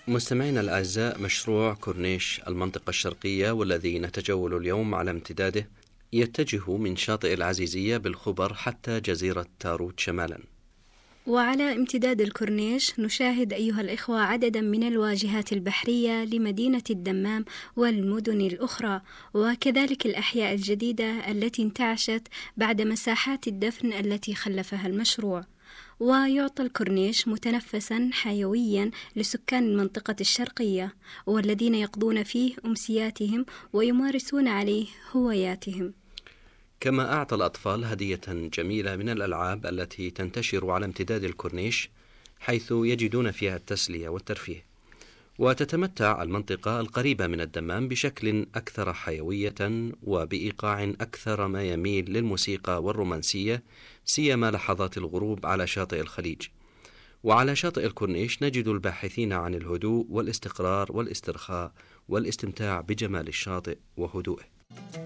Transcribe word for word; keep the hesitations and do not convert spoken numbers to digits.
مستمعينا الأعزاء، مشروع كورنيش المنطقة الشرقية والذي نتجول اليوم على امتداده يتجه من شاطئ العزيزية بالخبر حتى جزيرة تاروت شمالا. وعلى امتداد الكورنيش نشاهد أيها الإخوة عددا من الواجهات البحرية لمدينة الدمام والمدن الأخرى، وكذلك الأحياء الجديدة التي انتعشت بعد مساحات الدفن التي خلفها المشروع. ويعطى الكورنيش متنفسا حيويا لسكان المنطقة الشرقية والذين يقضون فيه أمسياتهم ويمارسون عليه هواياتهم. كما أعطى الأطفال هدية جميلة من الألعاب التي تنتشر على امتداد الكورنيش، حيث يجدون فيها التسلية والترفيه. وتتمتع المنطقة القريبة من الدمام بشكل أكثر حيوية وبإيقاع أكثر ما يميل للموسيقى والرومانسية، سيما لحظات الغروب على شاطئ الخليج. وعلى شاطئ الكورنيش نجد الباحثين عن الهدوء والاستقرار والاسترخاء والاستمتاع بجمال الشاطئ وهدوءه.